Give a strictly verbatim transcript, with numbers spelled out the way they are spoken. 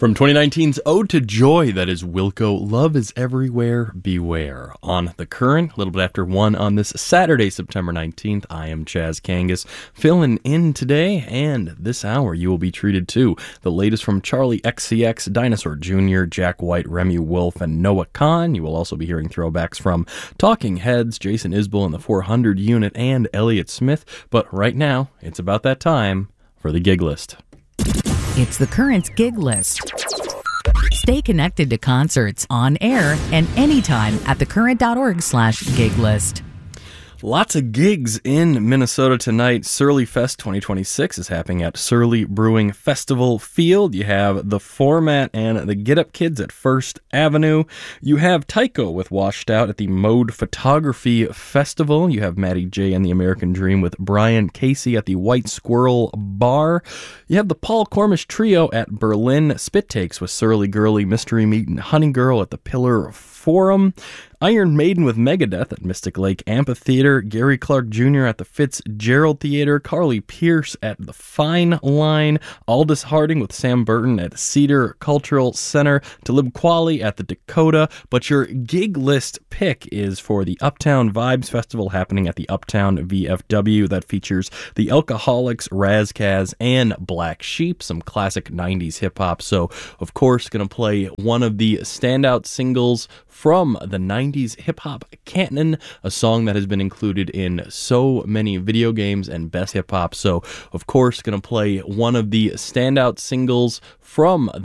From twenty nineteen's Ode to Joy, that is Wilco, Love is Everywhere, Beware. On The Current, a little bit after one on this Saturday, September nineteenth, I am Chaz Kangas, filling in today, and this hour you will be treated to the latest from Charlie X C X, Dinosaur Junior, Jack White, Remy Wolf, and Noah Kahan. You will also be hearing throwbacks from Talking Heads, Jason Isbell and the four hundred Unit, and Elliott Smith. But right now, it's about that time for the gig list. It's The Current's gig list. Stay connected to concerts on air and anytime at thecurrent.org slash gig list. Lots of gigs in Minnesota tonight. Surly Fest twenty twenty-six is happening at Surly Brewing Festival Field. You have The Format and the Get Up Kids at First Avenue. You have Tycho with Washed Out at the Mode Photography Festival. You have Matty J and the American Dream with Brian Casey at the White Squirrel Bar. You have the Paul Cormish Trio at Berlin. Spit Takes with Surly Girly, Mystery Meat, and Honey Girl at the Pillar Forum. Iron Maiden with Megadeth at Mystic Lake Amphitheater, Gary Clark Junior at the Fitzgerald Theater, Carly Pierce at the Fine Line, Aldous Harding with Sam Burton at Cedar Cultural Center, Talib Kweli at the Dakota. But your gig list pick is for the Uptown Vibes Festival happening at the Uptown V F W. That features the Alcoholics, Razkaz, and Black Sheep, some classic nineties hip-hop. So, of course, going to play one of the standout singles from the nineties hip-hop canon, a song that has been included in so many video games and best hip-hop. So, of course, going to play one of the standout singles from the